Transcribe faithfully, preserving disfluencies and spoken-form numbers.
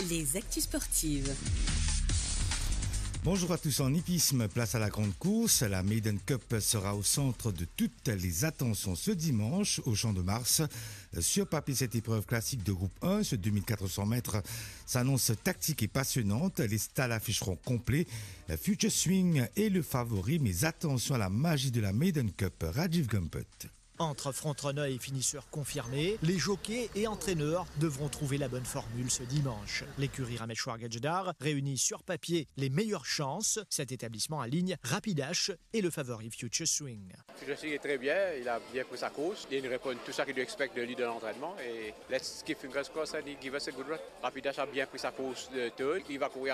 Les actus sportives. Bonjour à tous, en hippisme, place à la grande course. La Maiden Cup sera au centre de toutes les attentions ce dimanche au Champ de Mars. Sur papier, cette épreuve classique de groupe un, ce deux mille quatre cents mètres, s'annonce tactique et passionnante. Les stalles afficheront complet. Future Swing est le favori, mais attention à la magie de la Maiden Cup. Rajiv Gumpet. Entre front-runners et finisseurs confirmés, les jockeys et entraîneurs devront trouver la bonne formule ce dimanche. L'écurie Rameshwar Gajdar réunit sur papier les meilleures chances. Cet établissement aligne Rapidash et le favori Future Swing. Future Swing est très bien, il a bien pris sa course. Il répond tout ça qu'il expecte de lui de l'entraînement. Et let's keep fingers crossed and give us a good run. Rapidash a bien pris sa course de third. Il va courir